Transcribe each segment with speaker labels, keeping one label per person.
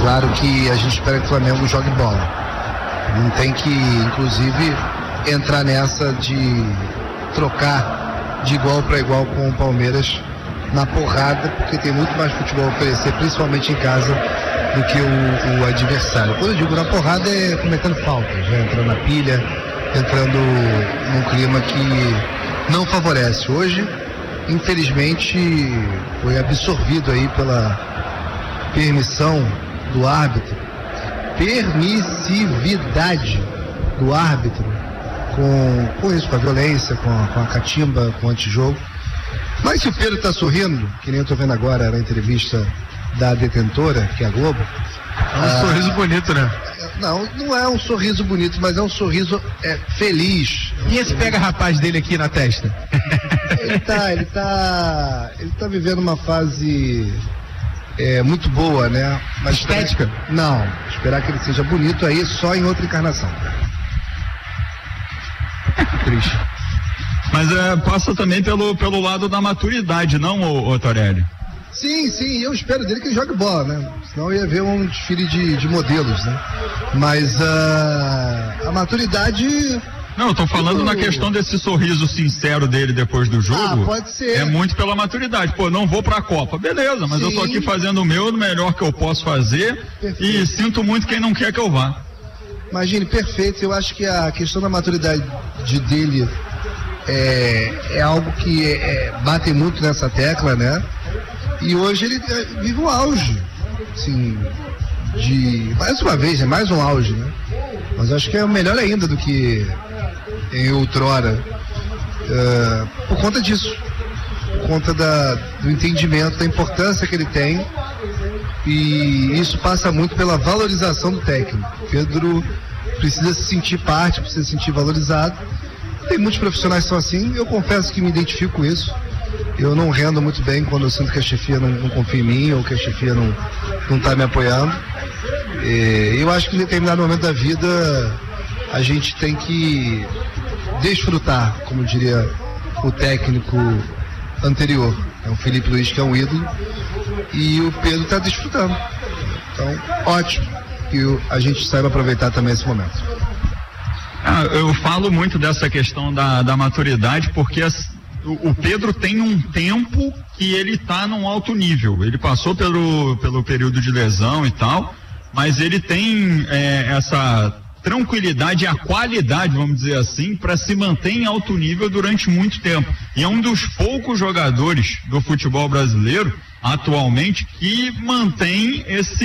Speaker 1: Claro que a gente espera que o Flamengo jogue bola. Não tem que, inclusive, entrar nessa de trocar de igual para igual com o Palmeiras na porrada, porque tem muito mais futebol a oferecer, principalmente em casa, do que o adversário. Quando eu digo na porrada, é cometendo faltas, já entrando na pilha, entrando num clima que não favorece. Hoje, infelizmente, foi absorvido aí pela permissão do árbitro, permissividade do árbitro com isso, com a violência, com a catimba, com o antijogo. Mas se o Pedro está sorrindo, que nem eu estou vendo agora na entrevista da detentora, que é a Globo.
Speaker 2: É um sorriso bonito, né?
Speaker 1: Não é um sorriso bonito, mas é um sorriso feliz.
Speaker 2: E esse pega rapaz dele aqui na testa?
Speaker 1: Ele tá vivendo uma fase muito boa, né? Mas
Speaker 2: estética?
Speaker 1: Não, esperar que ele seja bonito aí só em outra encarnação.
Speaker 3: Triste. Mas passa também pelo lado da maturidade, não, ô Torelli?
Speaker 1: Sim, eu espero dele que ele jogue bola, né? Senão ia ver um desfile de modelos, né? Mas a maturidade...
Speaker 3: Não, eu tô falando na questão desse sorriso sincero dele depois do jogo.
Speaker 1: Pode ser.
Speaker 3: É muito pela maturidade. Pô, não vou pra Copa. Beleza, mas eu tô aqui fazendo o meu, melhor que eu posso fazer. Perfeito. E sinto muito quem não quer que eu vá.
Speaker 1: Imagine, perfeito. Eu acho que a questão da maturidade dele é algo que bate muito nessa tecla, né? E hoje ele vive um auge, assim, mais uma vez, é mais um auge, né? Mas acho que é melhor ainda do que em outrora, por conta disso, por conta do entendimento, da importância que ele tem, e isso passa muito pela valorização do técnico. Pedro precisa se sentir parte, precisa se sentir valorizado. Tem muitos profissionais que são assim, eu confesso que me identifico com isso. Eu não rendo muito bem quando eu sinto que a chefia não confia em mim ou que a chefia não está me apoiando. Eu acho que em determinado momento da vida a gente tem que desfrutar, como diria o técnico anterior, o Felipe Luiz, que é um ídolo, e o Pedro está desfrutando. Então, ótimo que a gente saiba aproveitar também esse momento.
Speaker 3: Eu falo muito dessa questão da maturidade porque o Pedro tem um tempo que ele está num alto nível. Ele passou pelo período de lesão e tal, mas ele tem essa tranquilidade e a qualidade, vamos dizer assim, para se manter em alto nível durante muito tempo. E é um dos poucos jogadores do futebol brasileiro atualmente que mantém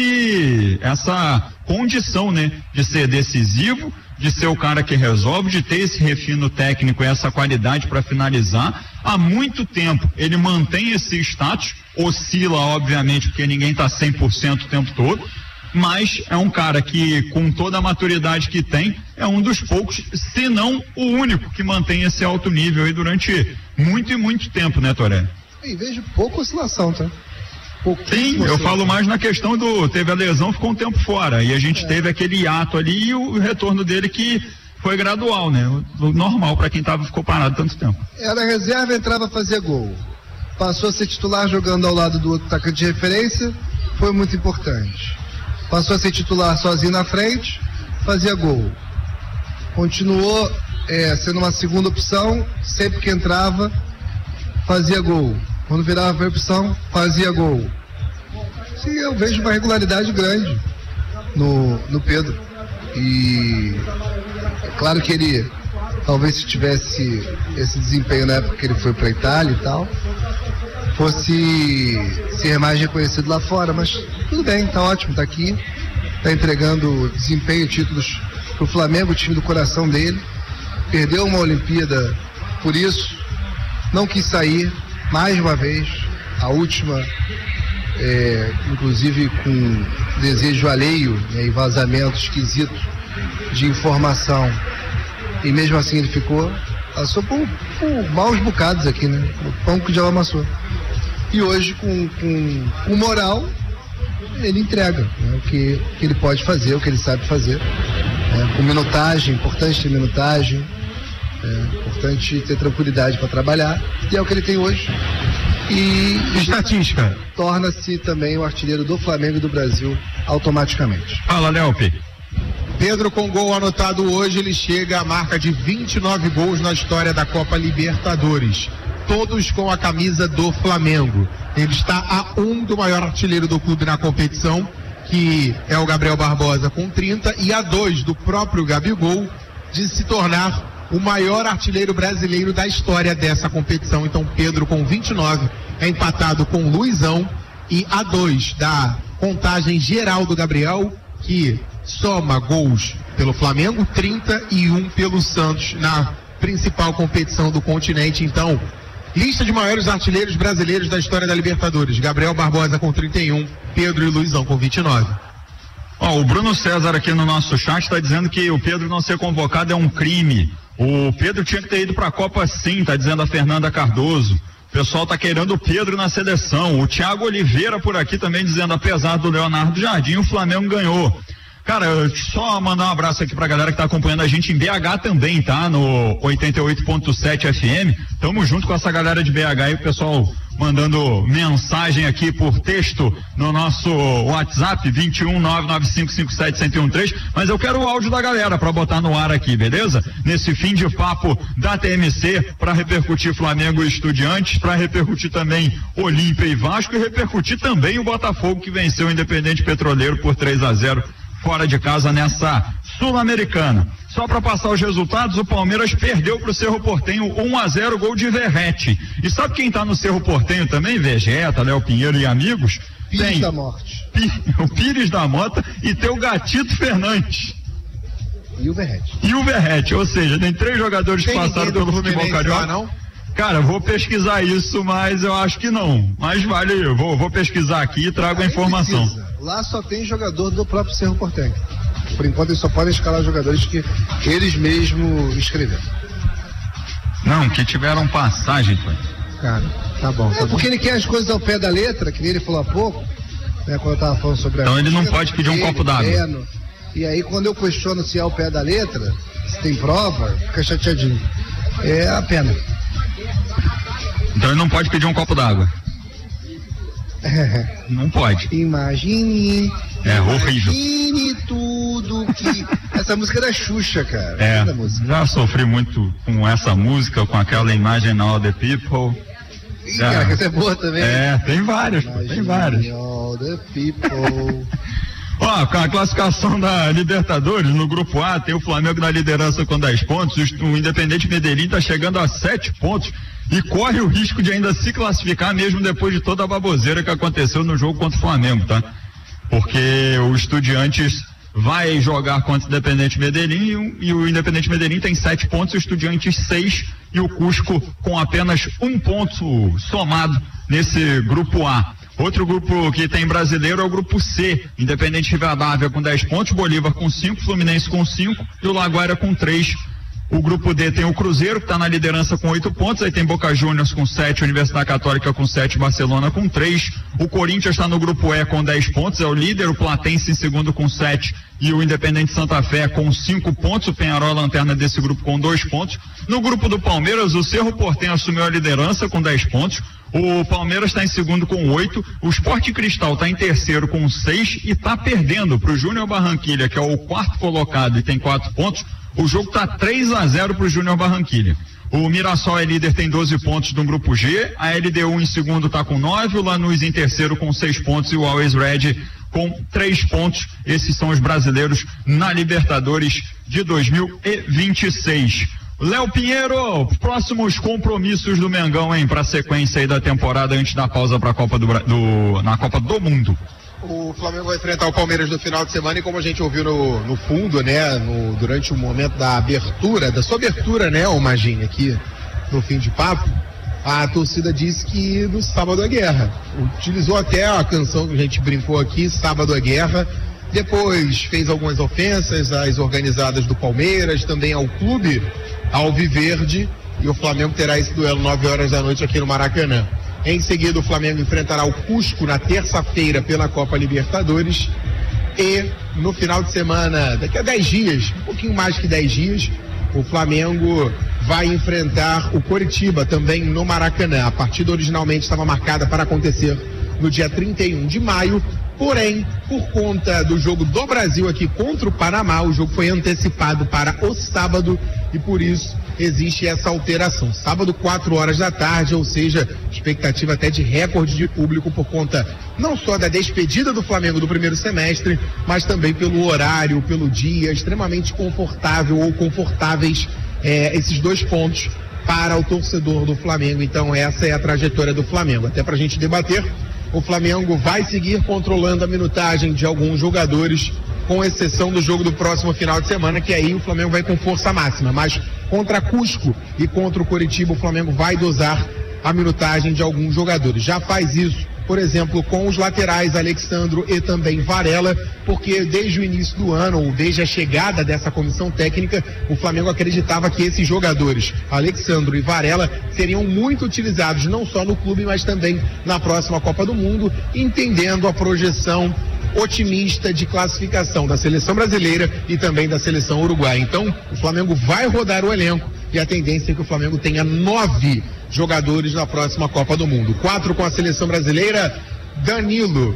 Speaker 3: essa condição, né, de ser decisivo, de ser o cara que resolve, de ter esse refino técnico e essa qualidade para finalizar. Há muito tempo ele mantém esse status, oscila obviamente porque ninguém está 100% o tempo todo, mas é um cara que, com toda a maturidade que tem, é um dos poucos, se não o único, que mantém esse alto nível aí durante muito e muito tempo, né, Torelli?
Speaker 1: E vejo pouca oscilação, tá?
Speaker 3: Sim, eu falo mais na questão teve a lesão, ficou um tempo fora, e a gente teve aquele hiato ali e o retorno dele que foi gradual, né? O normal para quem ficou parado tanto tempo.
Speaker 1: Era reserva, entrava a fazer gol. Passou a ser titular jogando ao lado do outro atacante de referência, foi muito importante. Passou a ser titular sozinho na frente, fazia gol. Continuou sendo uma segunda opção, sempre que entrava, fazia gol. Quando virava a opção, fazia gol. Sim, eu vejo uma regularidade grande no Pedro. E é claro que ele, talvez se tivesse esse desempenho na época que ele foi para a Itália e tal, fosse ser mais reconhecido lá fora, mas tudo bem, tá ótimo, tá aqui, tá entregando desempenho e títulos pro Flamengo, o time do coração dele. Perdeu uma Olimpíada por isso, não quis sair. Mais uma vez, a última, inclusive com desejo alheio, né, e vazamento esquisito de informação, e mesmo assim ele ficou, passou por maus bocados aqui, né? O pão que já amassou. E hoje, com moral, ele entrega, né, o que ele pode fazer, o que ele sabe fazer, né, com minutagem, importante ter minutagem. É importante ter tranquilidade para trabalhar, e é o que ele tem hoje. E
Speaker 2: estatística.
Speaker 1: Torna-se também o artilheiro do Flamengo e do Brasil automaticamente.
Speaker 3: Fala, Léopi.
Speaker 4: Pedro, com gol anotado hoje, ele chega à marca de 29 gols na história da Copa Libertadores. Todos com a camisa do Flamengo. Ele está a 1 do maior artilheiro do clube na competição, que é o Gabriel Barbosa com 30, e a 2 do próprio Gabigol de se tornar o maior artilheiro brasileiro da história dessa competição. Então Pedro com 29 é empatado com Luizão, e a 2 da contagem geral do Gabriel, que soma gols pelo Flamengo, 31 pelo Santos na principal competição do continente. Então, lista de maiores artilheiros brasileiros da história da Libertadores: Gabriel Barbosa com 31, Pedro e Luizão com 29.
Speaker 3: O Bruno César aqui no nosso chat está dizendo que o Pedro não ser convocado é um crime. O Pedro tinha que ter ido para a Copa sim, tá dizendo a Fernanda Cardoso. O pessoal tá querendo o Pedro na seleção. O Thiago Oliveira por aqui também dizendo, apesar do Leonardo Jardim, o Flamengo ganhou. Cara, só mandar um abraço aqui pra galera que tá acompanhando a gente em BH também, tá? No 88.7 FM. Tamo junto com essa galera de BH e o pessoal mandando mensagem aqui por texto no nosso WhatsApp 21995571013. Mas eu quero o áudio da galera pra botar no ar aqui, beleza? Nesse fim de papo da TMC, pra repercutir Flamengo e Estudiantes, pra repercutir também Olímpia e Vasco, e repercutir também o Botafogo, que venceu o Independente Petroleiro por 3-0 fora de casa nessa Sul-Americana. Só para passar os resultados, o Palmeiras perdeu para o Cerro Porteño 1-0, gol de Verratti. E sabe quem tá no Cerro Porteño também? Vegeta, Léo Pinheiro e amigos?
Speaker 1: Pires da Morte.
Speaker 3: O Pires da Mota e teu Gatito Fernandes.
Speaker 1: E o Verratti.
Speaker 3: Ou seja, tem 3 jogadores que passaram pelo futebol carioca.
Speaker 4: Não?
Speaker 3: Cara, vou pesquisar isso, mas eu acho que não. Mas vale, eu vou pesquisar aqui e trago a informação.
Speaker 1: Precisa. Lá só tem jogador do próprio Cerro Porteño. Por enquanto eles só podem escalar jogadores que eles mesmos escreveram.
Speaker 3: Não, que tiveram passagem, pô.
Speaker 1: Cara, tá bom. Porque ele quer as coisas ao pé da letra, que nem ele falou há pouco, né, quando eu tava falando sobre
Speaker 3: Então ele não pode pedir um copo d'água.
Speaker 1: E aí quando eu questiono se é ao pé da letra, se tem prova, fica chateadinho. É a pena.
Speaker 3: Então ele não pode pedir um copo d'água. Não pode.
Speaker 1: Imagine
Speaker 3: horrível.
Speaker 1: Imagine tudo que... Essa música é da Xuxa, cara.
Speaker 3: Já sofri muito com essa música, com aquela imagem All the People.
Speaker 1: Cara, essa é boa também.
Speaker 3: Tem várias.
Speaker 1: All the People.
Speaker 3: Com a classificação da Libertadores, no grupo A, tem o Flamengo na liderança com 10 pontos, o Independente Medellín está chegando a 7 pontos e corre o risco de ainda se classificar mesmo depois de toda a baboseira que aconteceu no jogo contra o Flamengo, tá? Porque o Estudiantes vai jogar contra o Independente Medellín e o Independente Medellín tem 7 pontos, o Estudiantes 6 e o Cusco com apenas 1 ponto somado nesse grupo A. Outro grupo que tem brasileiro é o grupo C, Independente Rivadavia com 10 pontos, Bolívar com 5, Fluminense com 5 e o Laguaira com 3. O grupo D tem o Cruzeiro, que está na liderança com 8 pontos, aí tem Boca Juniors com 7, Universidade Católica com 7, Barcelona com 3. O Corinthians está no grupo E com 10 pontos, é o líder, o Platense em segundo com 7 e o Independente Santa Fé com 5 pontos, o Peñarol lanterna desse grupo com 2 pontos. No grupo do Palmeiras, o Cerro Porteño assumiu a liderança com 10 pontos, o Palmeiras está em segundo com 8, o Sport Cristal está em terceiro com 6 e está perdendo para o Júnior Barranquilla, que é o 4º colocado e tem 4 pontos. O jogo está 3-0 para o Júnior Barranquilla. O Mirassol é líder, tem 12 pontos no grupo G, a LDU em segundo está com 9, o Lanús em terceiro com 6 pontos e o Always Red com 3 pontos. Esses são os brasileiros na Libertadores de 2026. Léo Pinheiro, próximos compromissos do Mengão, hein, para a sequência aí da temporada antes da pausa para a Copa na Copa do Mundo.
Speaker 4: O Flamengo vai enfrentar o Palmeiras no final de semana e como a gente ouviu no fundo, né, durante o momento da abertura, da sua abertura, né, o Magini, aqui no fim de papo, a torcida disse que no Sábado à Guerra. Utilizou até a canção que a gente brincou aqui, Sábado à Guerra. Depois fez algumas ofensas às organizadas do Palmeiras, também ao clube Alviverde, e o Flamengo terá esse duelo 9 horas da noite aqui no Maracanã. Em seguida, o Flamengo enfrentará o Cusco na terça-feira pela Copa Libertadores. E no final de semana, daqui a 10 dias, um pouquinho mais que 10 dias, o Flamengo vai enfrentar o Coritiba também no Maracanã. A partida originalmente estava marcada para acontecer no dia 31 de maio, porém, por conta do jogo do Brasil aqui contra o Panamá, o jogo foi antecipado para o sábado e por isso existe essa alteração. Sábado, 4 horas da tarde, ou seja, expectativa até de recorde de público por conta não só da despedida do Flamengo do primeiro semestre, mas também pelo horário, pelo dia, extremamente confortável ou confortáveis esses 2 pontos para o torcedor do Flamengo. Então essa é a trajetória do Flamengo. Até para a gente debater, o Flamengo vai seguir controlando a minutagem de alguns jogadores, com exceção do jogo do próximo final de semana, que aí o Flamengo vai com força máxima. Mas contra Cusco e contra o Coritiba, o Flamengo vai dosar a minutagem de alguns jogadores. Já faz isso, por exemplo, com os laterais Alexandro e também Varela, porque desde o início do ano, ou desde a chegada dessa comissão técnica, o Flamengo acreditava que esses jogadores, Alexandro e Varela, seriam muito utilizados não só no clube, mas também na próxima Copa do Mundo, entendendo a projeção otimista de classificação da seleção brasileira e também da seleção uruguaia. Então, o Flamengo vai rodar o elenco e a tendência é que o Flamengo tenha 9 jogadores na próxima Copa do Mundo. 4 com a seleção brasileira: Danilo,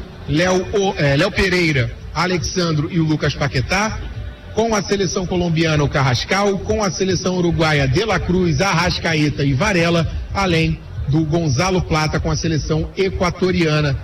Speaker 4: Léo Pereira, Alexandro e o Lucas Paquetá. Com a seleção colombiana, o Carrascal. Com a seleção uruguaia, De La Cruz, Arrascaeta e Varela, além do Gonzalo Plata com a seleção equatoriana.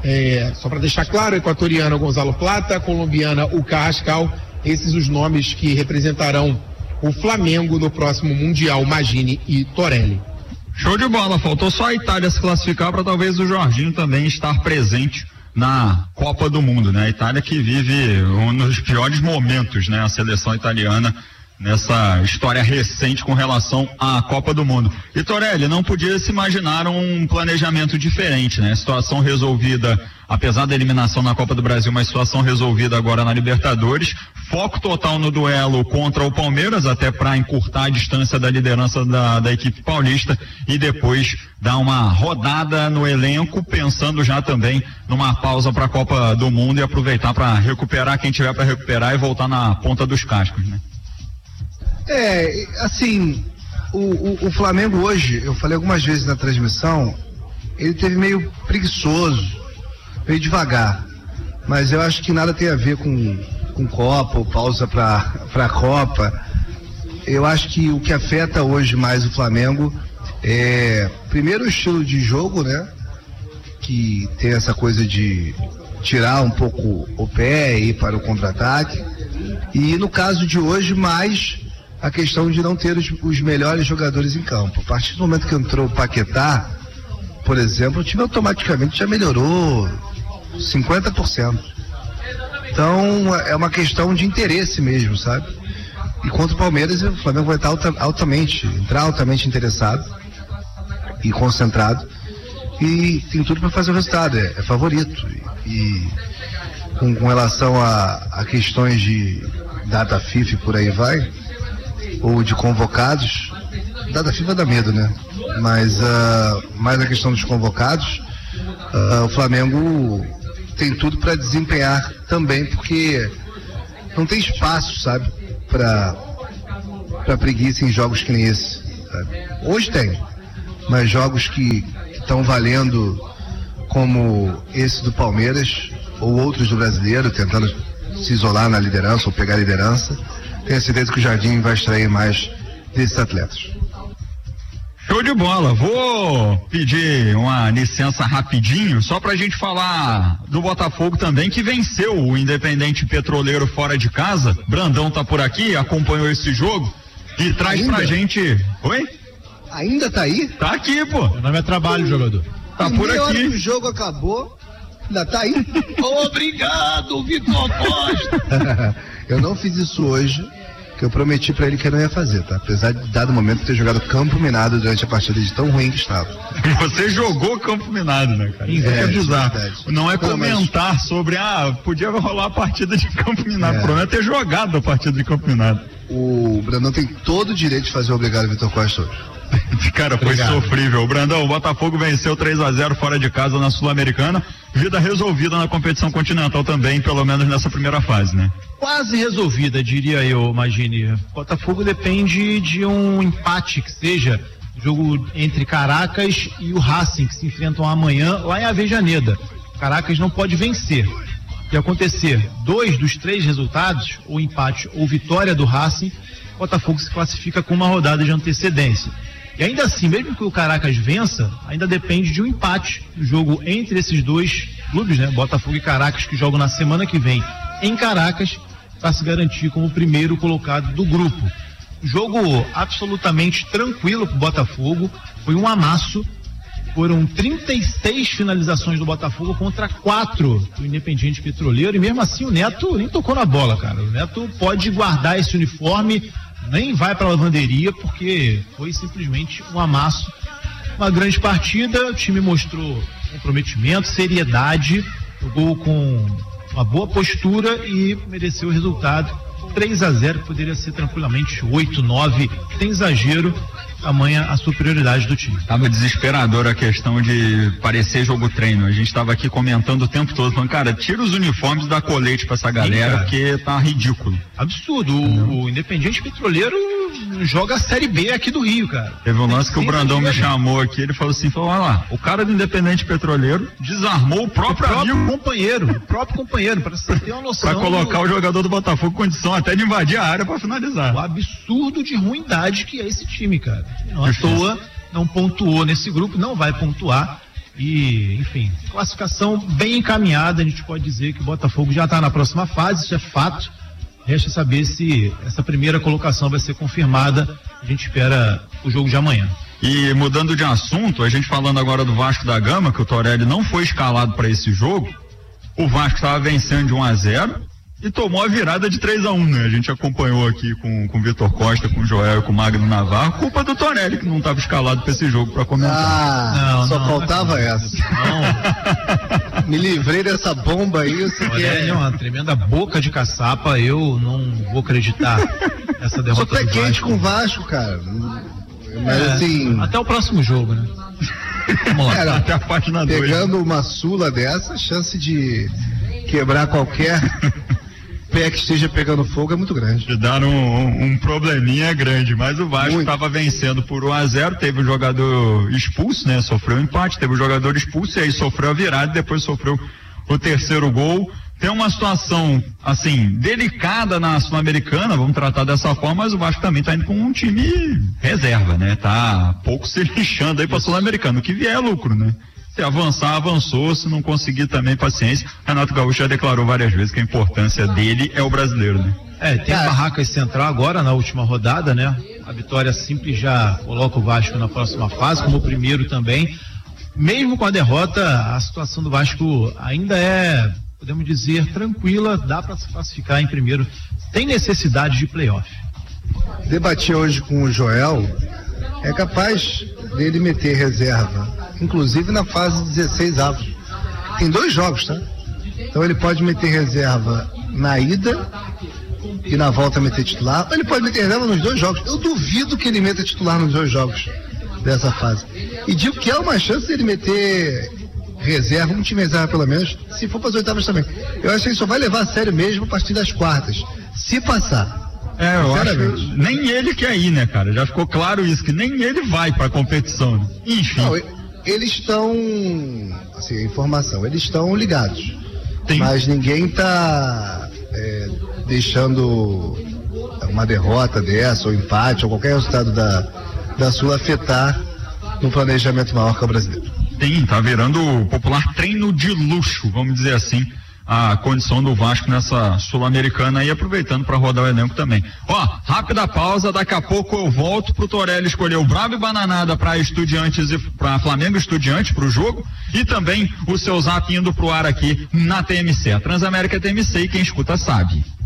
Speaker 4: Só para deixar claro, equatoriana o Gonzalo Plata, colombiana o Carrascal. Esses os nomes que representarão o Flamengo no próximo Mundial, Magini e Torelli.
Speaker 3: Show de bola, faltou só a Itália se classificar para talvez o Jorginho também estar presente na Copa do Mundo, né? A Itália que vive um dos piores momentos, né? A seleção italiana nessa história recente com relação à Copa do Mundo. E Torelli, não podia se imaginar um planejamento diferente, né? Situação resolvida, apesar da eliminação na Copa do Brasil, mas situação resolvida agora na Libertadores, foco total no duelo contra o Palmeiras, até para encurtar a distância da liderança da equipe paulista, e depois dar uma rodada no elenco, pensando já também numa pausa para a Copa do Mundo e aproveitar para recuperar quem tiver para recuperar e voltar na ponta dos cascos, né?
Speaker 1: Assim, o Flamengo hoje, eu falei algumas vezes na transmissão, ele teve meio preguiçoso, meio devagar, mas eu acho que nada tem a ver com Copa ou pausa para Copa. Eu acho que o que afeta hoje mais o Flamengo é, primeiro, o estilo de jogo, né? Que tem essa coisa de tirar um pouco o pé e ir para o contra-ataque. E no caso de hoje, mais a questão de não ter os melhores jogadores em campo. A partir do momento que entrou o Paquetá, por exemplo, o time automaticamente já melhorou 50%. Então é uma questão de interesse mesmo, sabe? E contra o Palmeiras, o Flamengo vai estar altamente interessado e concentrado, e tem tudo para fazer o resultado, é favorito. E com relação a questões de data FIFA e por aí vai, ou de convocados, data FIFA dá medo, né? Mas mais a questão dos convocados, o Flamengo tem tudo para desempenhar também, porque não tem espaço, sabe, para preguiça em jogos que nem esse, sabe? Hoje tem, mas jogos que estão valendo, como esse do Palmeiras ou outros do Brasileiro, tentando se isolar na liderança ou pegar a liderança, tenho certeza que o Jardim vai extrair mais desses atletas.
Speaker 3: Show de bola. Vou pedir uma licença rapidinho, só pra gente falar do Botafogo também, que venceu o Independente Petroleiro fora de casa. Brandão tá por aqui, acompanhou esse jogo e traz pra gente... Oi?
Speaker 1: Ainda tá aí?
Speaker 3: Tá aqui, pô.
Speaker 2: Meu nome é trabalho, jogador.
Speaker 3: Tá por aqui.
Speaker 1: Hora que o jogo acabou, ainda tá aí?
Speaker 3: Obrigado, Vitor Costa.
Speaker 1: Eu não fiz isso hoje, que eu prometi pra ele que eu não ia fazer, tá? Apesar de, dado momento, ter jogado campo minado durante a partida de tão ruim que estava.
Speaker 3: Você jogou campo minado, né, cara? Isso é bizarro. Não é comentar sobre, podia rolar a partida de campo minado. O problema é ter jogado a partida de campo minado.
Speaker 1: O Brandão tem todo o direito de fazer obrigado ao Vitor Costa hoje.
Speaker 3: Cara, foi sofrível. Brandão, o Botafogo venceu 3-0 fora de casa na Sul-Americana. Vida resolvida na competição continental também, pelo menos nessa primeira fase, né?
Speaker 2: Quase resolvida, diria eu, Magini. Botafogo depende de um empate que seja jogo entre Caracas e o Racing, que se enfrentam amanhã lá em Avejaneda. Caracas não pode vencer. Se acontecer 2 dos 3 resultados, ou empate ou vitória do Racing, o Botafogo se classifica com uma rodada de antecedência. E ainda assim, mesmo que o Caracas vença, ainda depende de um empate do jogo entre esses dois clubes, né? Botafogo e Caracas, que jogam na semana que vem em Caracas, para se garantir como o primeiro colocado do grupo. Jogo absolutamente tranquilo para o Botafogo, foi um amasso. Foram 36 finalizações do Botafogo contra 4 do Independiente Petroleiro, e mesmo assim o Neto nem tocou na bola, cara. O Neto pode guardar esse uniforme, nem vai para a lavanderia, porque foi simplesmente um amasso. Uma grande partida, o time mostrou comprometimento, seriedade, jogou com uma boa postura e mereceu o resultado. 3-0, que poderia ser tranquilamente 8-9, sem exagero, tamanha a superioridade do time.
Speaker 3: Tava desesperador a questão de parecer jogo treino. A gente tava aqui comentando o tempo todo, falando, cara, tira os uniformes da colete pra essa galera, porque tá ridículo.
Speaker 2: Absurdo. O Independiente Petroleiro joga a Série B aqui do Rio, cara.
Speaker 3: Teve um lance que o Brandão me chamou aqui, ele falou assim, olha lá, o cara do Independente Petroleiro desarmou o próprio companheiro, para você ter uma noção. Pra colocar o jogador do Botafogo em condição até de invadir a área pra finalizar.
Speaker 2: O absurdo de ruindade que é esse time, cara. Não à toa, não pontuou nesse grupo, não vai pontuar. E, enfim, classificação bem encaminhada. A gente pode dizer que o Botafogo já está na próxima fase, isso é fato. Resta saber se essa primeira colocação vai ser confirmada. A gente espera o jogo de amanhã.
Speaker 3: E mudando de assunto, a gente falando agora do Vasco da Gama, que o Torelli não foi escalado para esse jogo. O Vasco estava vencendo de 1-0 e tomou a virada de 3-1, né? A gente acompanhou aqui com o Vitor Costa, com o Joel e com o Magno Navarro, culpa do Torelli, que não estava escalado para esse jogo para comentar.
Speaker 1: Só faltava essa. Me livrei dessa bomba aí.
Speaker 2: É uma tremenda boca de caçapa, eu não vou acreditar nessa derrota.
Speaker 1: Só pé quente com o Vasco, cara. Mas assim.
Speaker 2: Até o próximo jogo, né? Vamos lá.
Speaker 1: Cara,
Speaker 3: até a página 2.
Speaker 1: Pegando uma sula dessa, a chance de quebrar qualquer pé que esteja pegando fogo é muito grande.
Speaker 3: De dar um probleminha grande, mas o Vasco estava vencendo por 1-0, teve o jogador expulso, né? Sofreu um empate, teve o jogador expulso e aí sofreu a virada e depois sofreu o terceiro gol. Tem uma situação, assim, delicada na Sul-Americana, vamos tratar dessa forma, mas o Vasco também tá indo com um time reserva, né? Tá pouco se lixando aí pra Sul-Americana, o que vier é lucro, né? Se avançar, avançou, se não conseguir também, paciência. Renato Gaúcho já declarou várias vezes que a importância dele é o brasileiro, né?
Speaker 2: Tem a Barracas Central agora na última rodada, né? A vitória simples já coloca o Vasco na próxima fase, como o primeiro também. Mesmo com a derrota, a situação do Vasco ainda é, podemos dizer, tranquila, dá para se classificar em primeiro, sem necessidade de playoff.
Speaker 1: Debati hoje com o Joel, é capaz dele meter reserva, inclusive na fase 16 avos. Tem 2 jogos, tá? Então ele pode meter reserva na ida e na volta meter titular, ou ele pode meter reserva nos 2 jogos. Eu duvido que ele meta titular nos 2 jogos dessa fase. E digo que há uma chance dele meter reserva, um time reserva pelo menos, se for para as oitavas também. Eu acho que ele só vai levar a sério mesmo a partir das quartas, se passar.
Speaker 3: Eu acho, nem ele quer ir, né, cara? Já ficou claro isso, que nem ele vai pra competição, né? Enfim.
Speaker 1: Não, eles estão, assim, informação, eles estão ligados. Sim. Mas ninguém tá deixando uma derrota dessa, ou empate, ou qualquer resultado da Sul afetar no planejamento maior que o brasileiro.
Speaker 3: Sim, tá virando o popular treino de luxo, vamos dizer assim, a condição do Vasco nessa Sul-Americana e aproveitando para rodar o elenco também. Rápida pausa, daqui a pouco eu volto pro Torelli escolher o Bravo e Bananada para Estudiantes e para Flamengo Estudiantes pro jogo e também o seu zap indo pro ar aqui na TMC. A Transamérica TMC e quem escuta sabe.